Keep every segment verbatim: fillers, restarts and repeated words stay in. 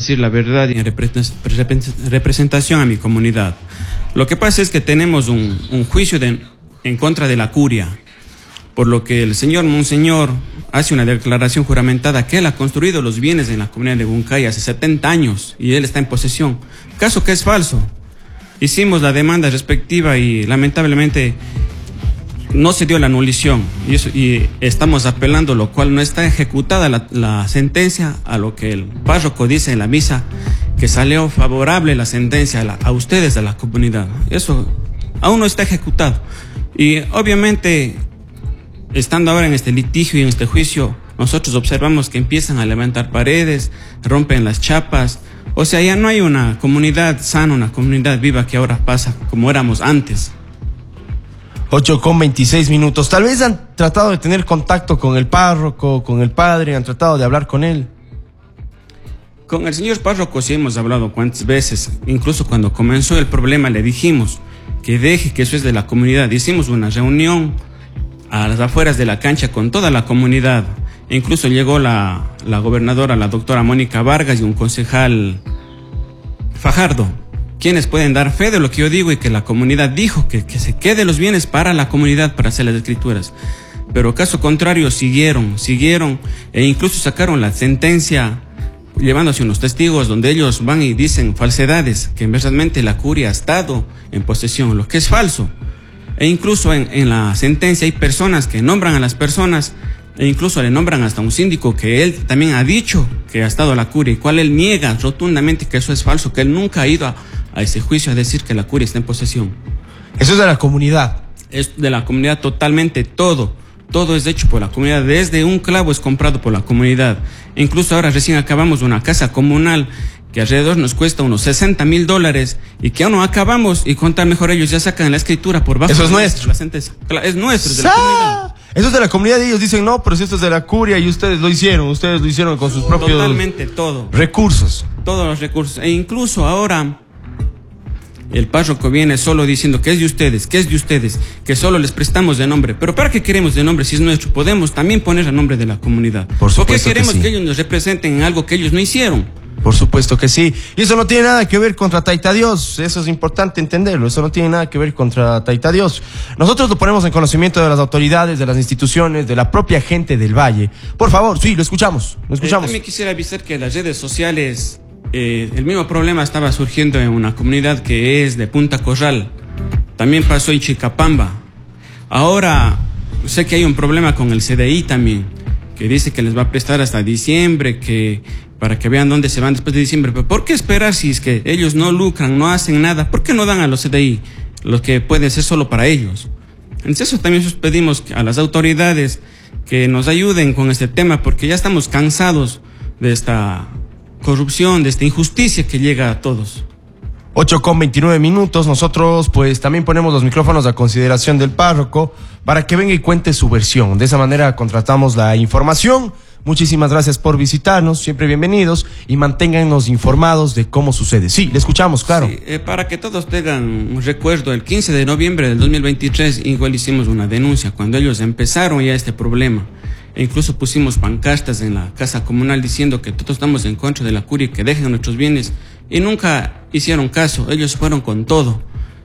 decir la verdad y en representación a mi comunidad. Lo que pasa es que tenemos un, un juicio de, en contra de la curia, por lo que el señor Monseñor hace una declaración juramentada que él ha construido los bienes en la comunidad de Huancay hace setenta años y él está en posesión, caso que es falso. Hicimos la demanda respectiva y lamentablemente no se dio la anulización y, eso, y estamos apelando, lo cual no está ejecutada la, la sentencia, a lo que el párroco dice en la misa, que salió favorable la sentencia a, la, a ustedes, a la comunidad. Eso aún no está ejecutado. Y obviamente, estando ahora en este litigio y en este juicio, nosotros observamos que empiezan a levantar paredes, rompen las chapas. O sea, ya no hay una comunidad sana, una comunidad viva que ahora pasa como éramos antes. ocho con veintiséis minutos. Tal vez han tratado de tener contacto con el párroco, con el padre, han tratado de hablar con él. Con el señor párroco sí hemos hablado cuantas veces. Incluso cuando comenzó el problema le dijimos que deje, que eso es de la comunidad. Hicimos una reunión a las afueras de la cancha con toda la comunidad. Incluso llegó la, la gobernadora, la doctora Mónica Vargas, y un concejal Fajardo, quienes pueden dar fe de lo que yo digo y que la comunidad dijo, que, que se quede los bienes para la comunidad para hacer las escrituras. Pero caso contrario siguieron, siguieron e incluso sacaron la sentencia llevándose unos testigos donde ellos van y dicen falsedades, que realmente la curia ha estado en posesión, lo que es falso. E incluso en, en la sentencia hay personas que nombran a las personas e incluso le nombran hasta un síndico que él también ha dicho que ha estado a la curia, y cual él niega rotundamente que eso es falso, que él nunca ha ido a, a ese juicio a decir que la curia está en posesión. Eso es de la comunidad. Es de la comunidad totalmente, todo. Todo es hecho por la comunidad, desde un clavo es comprado por la comunidad. E incluso ahora recién acabamos una casa comunal que alrededor nos cuesta unos sesenta mil dólares y que aún no acabamos, y contar mejor ellos ya sacan la escritura por bajo. Eso es nuestro. Es nuestro, es de la comunidad. Eso es de la comunidad y ellos dicen no, pero si esto es de la curia y ustedes lo hicieron, ustedes lo hicieron con sus propios Totalmente todo. recursos. Todos los recursos. E incluso ahora el párroco viene solo diciendo que es de ustedes, que es de ustedes, que solo les prestamos de nombre. Pero ¿para qué queremos de nombre si es nuestro? Podemos también poner a nombre de la comunidad. Por supuesto. Porque queremos que, sí. que ellos nos representen en algo que ellos no hicieron. Por supuesto que sí. Y eso no tiene nada que ver contra Taita Dios. Eso es importante entenderlo. Eso no tiene nada que ver contra Taita Dios. Nosotros lo ponemos en conocimiento de las autoridades, de las instituciones, de la propia gente del Valle. Por favor, sí, lo escuchamos. Lo escuchamos. Eh, también quisiera avisar que en las redes sociales eh, el mismo problema estaba surgiendo en una comunidad que es de Punta Corral. También pasó en Chicapamba. Ahora sé que hay un problema con el C D I también, que dice que les va a prestar hasta diciembre, que para que vean dónde se van después de diciembre. Pero ¿por qué esperar si es que ellos no lucran, no hacen nada? ¿Por qué no dan a los C D I lo que puede ser solo para ellos? Entonces eso también pedimos a las autoridades que nos ayuden con este tema, porque ya estamos cansados de esta corrupción, de esta injusticia que llega a todos. ocho con veintinueve minutos. Nosotros pues también ponemos los micrófonos a consideración del párroco para que venga y cuente su versión. De esa manera contratamos la información. Muchísimas gracias por visitarnos, siempre bienvenidos, y manténgannos informados de cómo sucede. Sí, le escuchamos, claro. Sí, eh, para que todos tengan un recuerdo, el quince de noviembre del dos mil veintitrés igual hicimos una denuncia cuando ellos empezaron ya este problema. E incluso pusimos pancartas en la casa comunal diciendo que todos estamos en contra de la curia y que dejen nuestros bienes. Y nunca hicieron caso, ellos fueron con todo.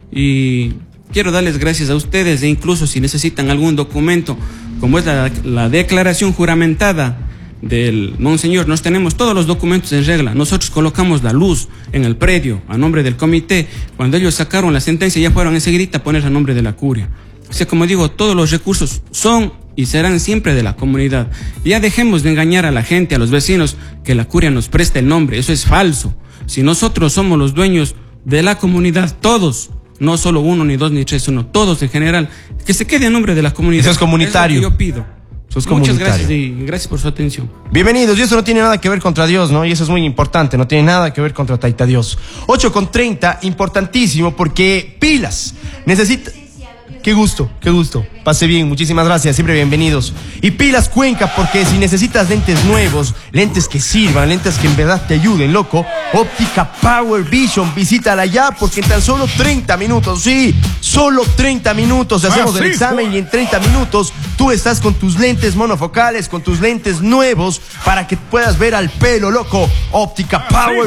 Y quiero darles gracias a ustedes, e incluso si necesitan algún documento, como es la, la declaración juramentada del Monseñor, nos tenemos todos los documentos en regla. Nosotros colocamos la luz en el predio a nombre del comité. Cuando ellos sacaron la sentencia ya fueron enseguida a poner a nombre de la curia. O sea, como digo, todos los recursos son y serán siempre de la comunidad. Ya dejemos de engañar a la gente, a los vecinos, que la curia nos presta el nombre. Eso es falso. Si nosotros somos los dueños de la comunidad, todos, no solo uno, ni dos, ni tres, sino todos en general, que se quede a nombre de la comunidad. Eso es comunitario. Es lo que yo pido. Muchas gracias y gracias por su atención. Bienvenidos, y eso no tiene nada que ver contra Dios, ¿no? Y eso es muy importante, no tiene nada que ver contra Taita Dios. ocho con treinta, importantísimo, porque pilas, necesita... Qué gusto, qué gusto. Pase bien, muchísimas gracias, siempre bienvenidos. Y pilas Cuenca, porque si necesitas lentes nuevos, lentes que sirvan, lentes que en verdad te ayuden, loco, Óptica Power Vision, visítala ya, porque en tan solo treinta minutos, sí, solo treinta minutos hacemos el examen y en treinta minutos tú estás con tus lentes monofocales, con tus lentes nuevos para que puedas ver al pelo, loco. Óptica Power